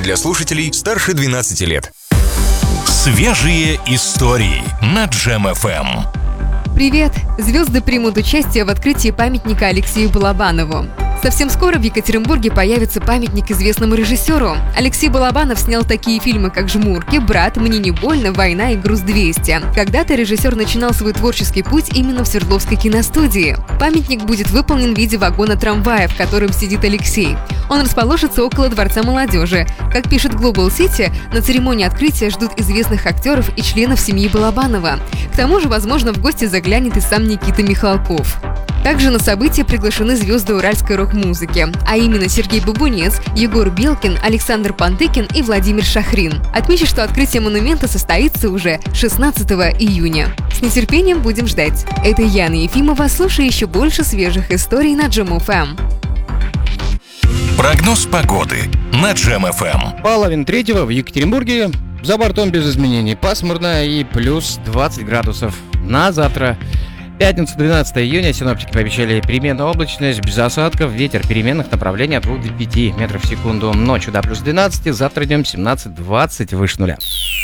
для слушателей старше 12 лет. Свежие истории на Джем ФМ. Привет! Звезды примут участие в открытии памятника Алексею Балабанову. Совсем скоро в Екатеринбурге появится памятник известному режиссеру. Алексей Балабанов снял такие фильмы, как «Жмурки», «Брат», «Мне не больно», «Война» и «Груз-200». Когда-то режиссер начинал свой творческий путь именно в Свердловской киностудии. Памятник будет выполнен в виде вагона-трамвая, в котором сидит Алексей. Он расположится около Дворца молодежи. Как пишет Global City, на церемонии открытия ждут известных актеров и членов семьи Балабанова. К тому же, возможно, в гости заглянет и сам Никита Михалков. Также на событие приглашены звезды уральской рок-музыки, а именно Сергей Бубунец, Егор Белкин, Александр Пантыкин и Владимир Шахрин. Отмечу, что открытие монумента состоится уже 16 июня. С нетерпением будем ждать. Это Яна Ефимова. Слушай еще больше свежих историй на Джем ФМ. Прогноз погоды на Джем ФМ. Половина третьего в Екатеринбурге. За бортом без изменений. Пасмурно и плюс 20 градусов. На завтра. Пятница, 12 июня. Синоптики пообещали переменную облачность, без осадков, ветер переменных направлений от 2 до 5 метров в секунду. Ночью до плюс 12, завтра днем 17-20 выше нуля.